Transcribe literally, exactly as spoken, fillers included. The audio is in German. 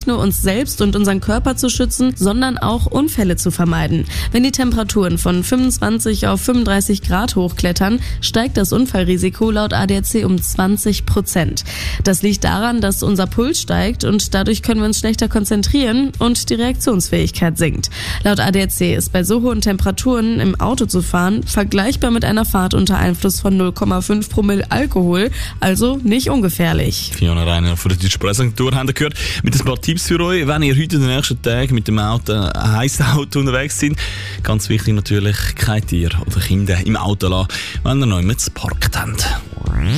nur uns selbst und unseren Körper zu schützen, sondern auch Unfälle zu vermeiden. Wenn die Temperaturen von fünfundzwanzig auf fünfunddreißig Grad hochklettern, steigt das Unfallrisiko laut A D A C um zwanzig Prozent. Das liegt daran, dass unser Puls steigt und dadurch können wir uns schlechter konzentrieren und die Reaktionsfähigkeit sinkt. Laut A D A C ist bei so hohen Temperaturen im Auto zu fahren vergleichbar mit einer Fahrt unter Einfluss von null Komma fünf Promille Alkohol, also nicht ungefährlich. Fiona Reiner von der Deutschen Presseagentur haben gehört. Mit ein paar Tipps für euch, wenn ihr heute in den nächsten Tagen mit dem Auto, ein heißes Auto unterwegs sind. Ganz wichtig natürlich, kein Tier oder Kinder im Auto lassen, wenn ihr noch jemanden geparkt habt.